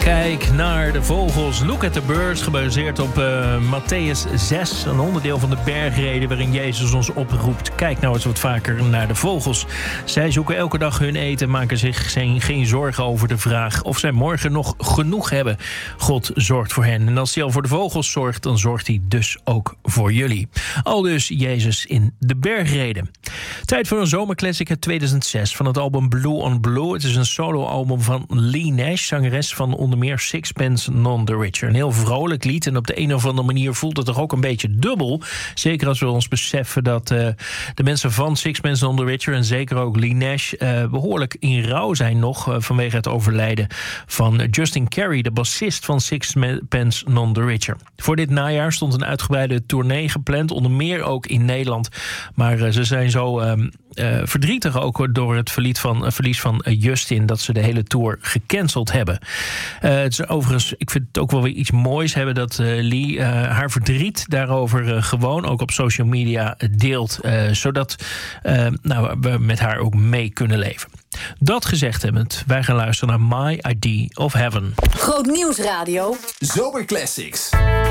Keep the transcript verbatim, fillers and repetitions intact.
Kijk naar de vogels. Look at the birds, gebaseerd op uh, Matthäus zes. Een onderdeel van de bergreden waarin Jezus ons oproept. Kijk nou eens wat vaker naar de vogels. Zij zoeken elke dag hun eten, maken zich geen, geen zorgen over de vraag of zij morgen nog genoeg hebben. God zorgt voor hen. En als hij al voor de vogels zorgt, dan zorgt hij dus ook voor jullie. Aldus Jezus in de bergreden. Tijd voor een zomerclassic uit tweeduizend zes van het album Blue on Blue. Het is een soloalbum van Leigh Nash, zangeres van onder meer Sixpence None the Richer. Een heel vrolijk lied en op de een of andere manier voelt het toch ook een beetje dubbel. Zeker als we ons beseffen dat uh, de mensen van Sixpence None the Richer en zeker ook Leigh Nash uh, behoorlijk in rouw zijn nog uh, vanwege het overlijden van Justin Carey, de bassist van Sixpence None the Richer. Voor dit najaar stond een uitgebreide tournee gepland, onder meer ook in Nederland. Maar uh, ze zijn zo uh, uh, verdrietig ook door het verlies van, uh, verlies van uh, Justin, dat ze de hele tour gecanceld hebben. Uh, het is overigens, ik vind het ook wel weer iets moois hebben dat uh, Leigh uh, haar verdriet daarover uh, gewoon ook op social media deelt, uh, zodat uh, nou, we met haar ook mee kunnen leven. Dat gezegd hebbend, wij gaan luisteren naar My Idea of Heaven. Groot Nieuwsradio. Zomerclassics.